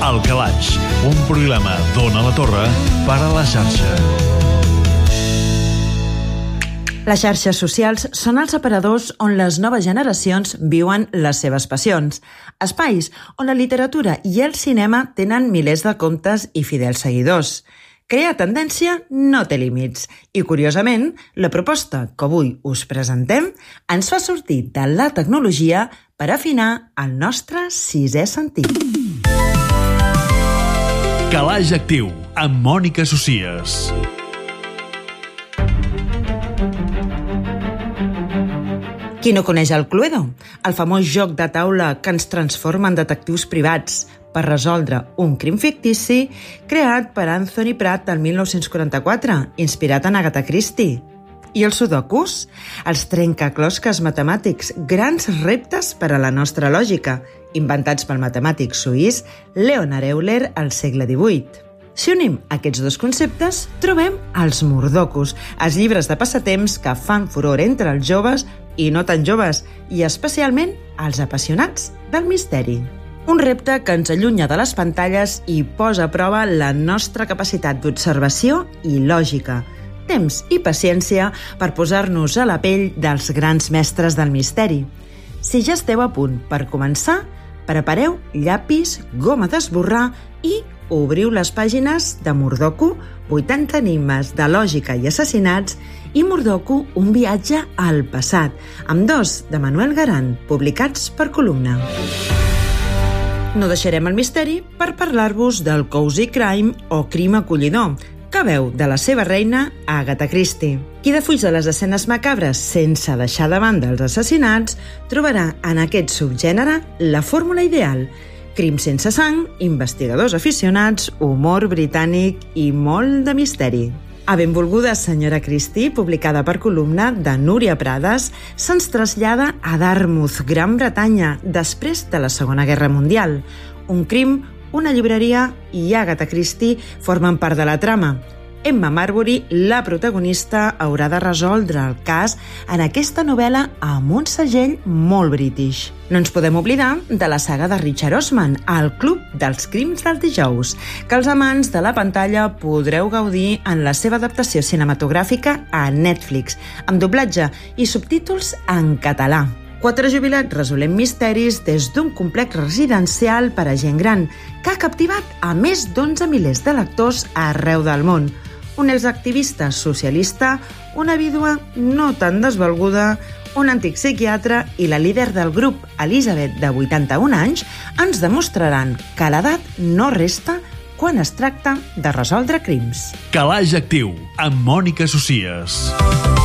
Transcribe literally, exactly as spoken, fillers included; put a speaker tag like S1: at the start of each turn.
S1: El Calaix, un programa d'Ona la Torre per a la xarxa.
S2: Les xarxes socials són els aparadors on les noves generacions viuen les seves passions. Espais on la literatura i el cinema tenen milers de comptes i fidels seguidors. Crear tendència no té límits. I, curiosament, la proposta que avui us presentem ens fa sortir de la tecnologia per afinar el nostre sisè sentit.
S1: Calaix Actiu, amb Mònica Socies.
S2: Qui no coneix el Cluedo? El famós joc de taula que ens transforma en detectius privats per resoldre un crim fictici creat per Anthony Pratt el mil nou-cents quaranta-quatre, inspirat en Agatha Christie. I els sudokus? Els trencaclosques matemàtics, grans reptes per a la nostra lògica, inventats pel matemàtic suís Leonhard Euler al segle divuit. Si unim aquests dos conceptes, trobem els mordokus, els llibres de passatemps que fan furor entre els joves i no tan joves, i especialment els apassionats del misteri. Un repte que ens allunya de les pantalles i posa a prova la nostra capacitat d'observació i lògica, temps i paciència per posar-nos a la pell dels grans mestres del misteri. Si ja esteu a punt per començar, prepareu llapis, goma d'esborrar i obriu les pàgines de Mordoku, vuitanta enigmes de lògica i assassinats, i Mordoku, un viatge al passat, amb dos de Manuel Garand, publicats per Columna. No deixarem el misteri per parlar-vos del Cozy Crime o Crim acollidor, que veu de la seva reina Agatha Christie. Qui defuja les escenes macabres sense deixar de banda els assassinats trobarà en aquest subgènere la fórmula ideal: crim sense sang, investigadors aficionats, humor britànic i molt de misteri. A Benvolguda senyora Christie, publicada per Columna de Núria Prades, se'ns trasllada a Dartmouth, Gran Bretanya, després de la Segona Guerra Mundial. Un crim, una llibreria i Agatha Christie formen part de la trama. Emma Marbury, la protagonista, haurà de resoldre el cas en aquesta novel·la amb un segell molt british. No ens podem oblidar de la saga de Richard Osman, El Club dels Crims del Dijous, que els amants de la pantalla podreu gaudir en la seva adaptació cinematogràfica a Netflix, amb doblatge i subtítols en català. Quatre jubilats resolent misteris des d'un complex residencial per a gent gran, que ha captivat a més d'onze milers de lectors arreu del món. Un exactivista socialista, una vídua no tan desvalguda, un antic psiquiatre i la líder del grup, Elizabeth, de vuitanta-un anys, ens demostraran que l'edat no resta quan es tracta de resoldre crims.
S1: Calaix Actiu, amb Mònica Socies.